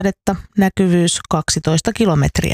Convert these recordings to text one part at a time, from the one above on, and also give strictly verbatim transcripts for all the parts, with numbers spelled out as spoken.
vesisadetta, näkyvyys kaksitoista kilometriä.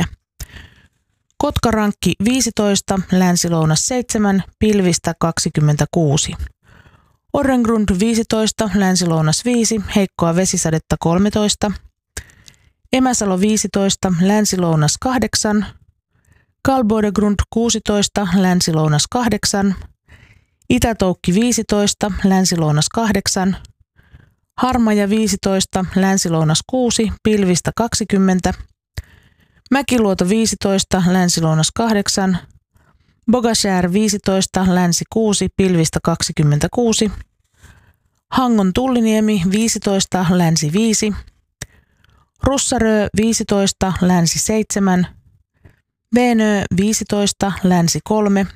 Kotkarankki viisitoista, länsi-lounas seitsemän, pilvistä kaksikymmentäkuusi. Orrengrund viisitoista, länsi-lounas viisi, heikkoa vesisadetta kolmetoista. Emäsalo viisitoista, länsi-lounas kahdeksan. Kalbodegrund kuusitoista, länsi-lounas kahdeksan. Itätoukki viisitoista, länsi-lounas kahdeksan. Harmaja viisitoista, länsi-lounas kuusi, pilvistä kaksikymmentä. Mäkiluoto viisitoista, länsi-lounas kahdeksan. Bogashär viisitoista, länsi kuusi, pilvistä kaksikymmentäkuusi. Hangon Tulliniemi viisitoista, länsi viisi. Russarö viisitoista, länsi seitsemän. Venö viisitoista, länsi kolme.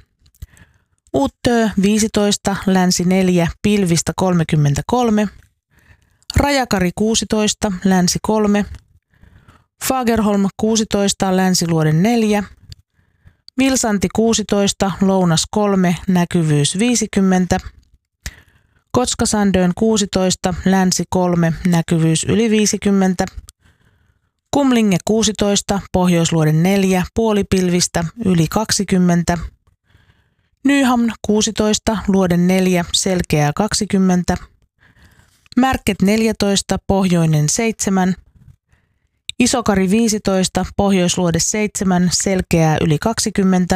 Uttö viisitoista, länsi neljä, pilvistä kolmekymmentäkolme. Rajakari kuusitoista, länsi kolme. Fagerholm kuusitoista, länsiluoden neljä. Vilsanti kuusitoista, lounas kolme, näkyvyys viisikymmentä. Kotskasandön kuusitoista, länsi kolme, näkyvyys yli viisikymmentä. Kumlinge kuusitoista, pohjoisluoden neljä, puolipilvistä yli kaksikymmentä. Nyhamn kuusitoista, luoden neljä, selkeää kaksikymmentä. Märket neljätoista, pohjoinen seitsemän. Isokari viisitoista, pohjoisluode seitsemän, selkeää yli kaksikymmentä.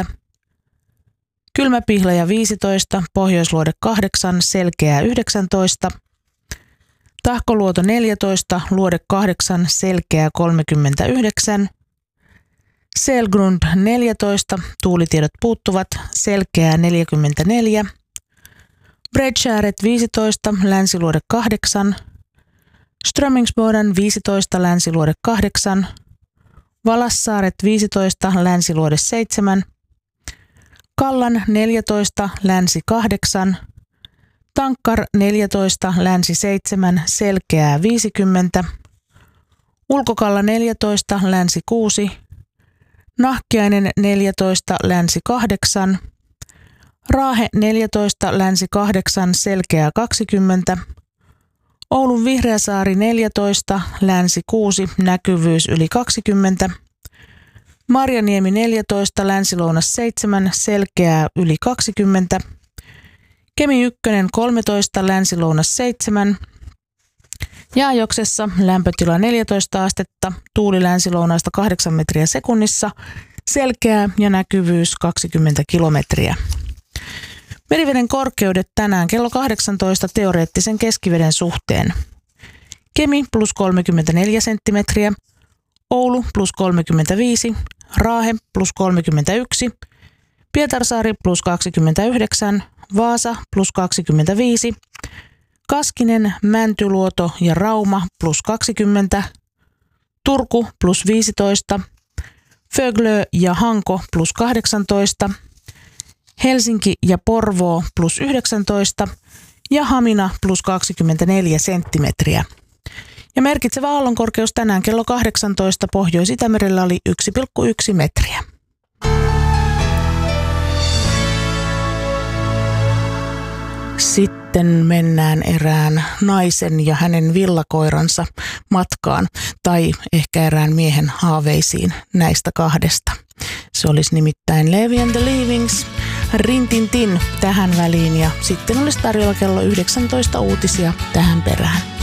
Kylmäpihlaja viisitoista, pohjoisluode kahdeksan, selkeää yhdeksäntoista. Tahkoluoto neljätoista, luode kahdeksan, selkeää kolmekymmentäyhdeksän. Selgrund neljätoista, tuulitiedot puuttuvat, selkeää neljäkymmentäneljä. Bredskäret viisitoista, länsiluode kahdeksan. Strömingsboden viisitoista, länsiluode kahdeksan. Valassaaret viisitoista, länsiluode seitsemän. Kallan neljätoista, länsi kahdeksan. Tankkar neljätoista, länsi seitsemän, selkeää viisikymmentä. Ulkokalla neljätoista, länsi kuusi. Nahkiainen neljätoista, länsi kahdeksan. Raahe neljätoista, länsi kahdeksan, selkeää kaksikymmentä. Oulun Vihreäsaari neljätoista, länsi kuusi, näkyvyys yli kaksikymmentä. Marjaniemi neljätoista, länsi-lounas seitsemän, selkeää yli kaksikymmentä. Kemi yksi kolmetoista, länsi-lounas seitsemän. Jaajoksessa lämpötila neljätoista astetta, tuuli länsi-lounaasta kahdeksan metriä sekunnissa, selkeää ja näkyvyys kaksikymmentä kilometriä. Meriveden korkeudet tänään kello kahdeksantoista teoreettisen keskiveden suhteen. Kemi plus kolmekymmentäneljä senttimetriä, Oulu plus kolmekymmentäviisi, Raahe plus kolmekymmentäyksi, Pietarsaari plus kaksikymmentäyhdeksän, Vaasa plus kaksikymmentäviisi, Kaskinen, Mäntyluoto ja Rauma plus kaksikymmentä, Turku plus viisitoista, Föglö ja Hanko plus kahdeksantoista, Helsinki ja Porvoo plus yhdeksäntoista ja Hamina plus kaksikymmentäneljä senttimetriä. Ja merkitsevä aallonkorkeus tänään kello kahdeksantoista Pohjois-Itämerellä oli yksi pilkku yksi metriä. Sitten mennään erään naisen ja hänen villakoiransa matkaan, tai ehkä erään miehen haaveisiin näistä kahdesta. Se olisi nimittäin Levi and the Leavings, Rintintin tähän väliin, ja sitten olisi tarjolla kello yhdeksäntoista uutisia tähän perään.